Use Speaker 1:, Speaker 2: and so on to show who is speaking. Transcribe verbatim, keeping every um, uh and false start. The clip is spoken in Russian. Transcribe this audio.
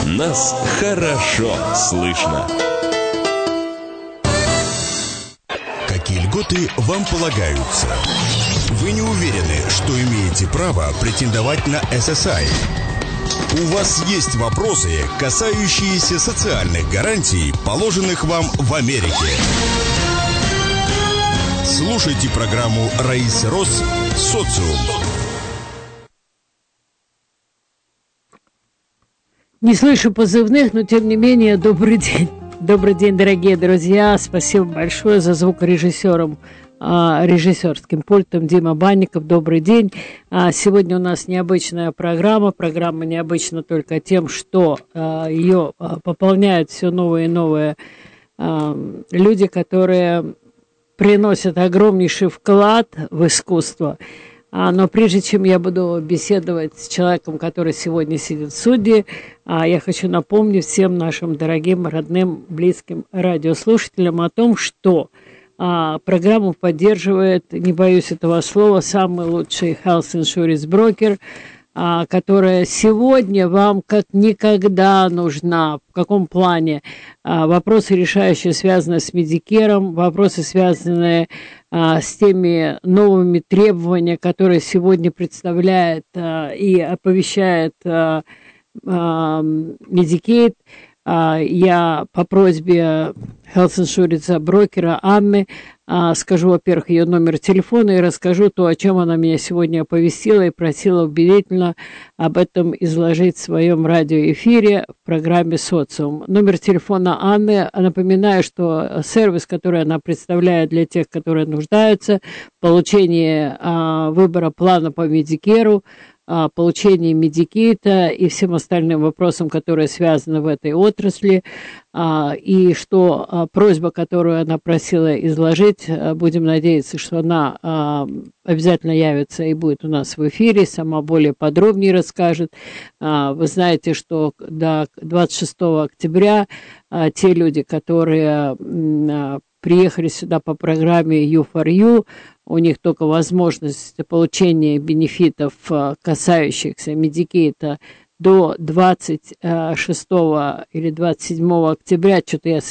Speaker 1: Нас хорошо слышно.
Speaker 2: Какие льготы вам полагаются? Вы не уверены, что имеете право претендовать на эс эс ай? У вас есть вопросы, касающиеся социальных гарантий, положенных вам в Америке. Слушайте программу Раисы Рос «Социум».
Speaker 3: Не слышу позывных, но тем не менее, добрый день. Добрый день, дорогие друзья. Спасибо большое за звукорежиссером, режиссерским пультом Дима Банников. Добрый день. Сегодня у нас необычная программа. Программа необычна только тем, что ее пополняют все новые и новые люди, которые приносят огромнейший вклад в искусство. Но прежде чем я буду беседовать с человеком, который сегодня сидит в суде, я хочу напомнить всем нашим дорогим, родным, близким радиослушателям о том, что программу поддерживает, не боюсь этого слова, самый лучший health insurance брокер, которая сегодня вам как никогда нужна. В каком плане? Вопросы, решающие, связанные с Медикером, вопросы, связанные с теми новыми требованиями, которые сегодня представляет и оповещает Medicaid. Я по просьбе Health Insurance брокера Анны скажу, во-первых, ее номер телефона и расскажу то, о чем она меня сегодня оповестила и просила убедительно об этом изложить в своем радиоэфире в программе «Социум». Номер телефона Анны, напоминаю, что сервис, который она представляет для тех, которые нуждаются в получении выбора плана по Медикеру, получении Медикейта и всем остальным вопросам, которые связаны в этой отрасли, и что просьба, которую она просила изложить, будем надеяться, что она обязательно явится и будет у нас в эфире, сама более подробнее расскажет. Вы знаете, что до двадцать шестого октября те люди, которые приехали сюда по программе ю фор ю, у них только возможность получения бенефитов, касающихся Медикейта, до двадцать шестого или двадцать седьмого октября, что-то я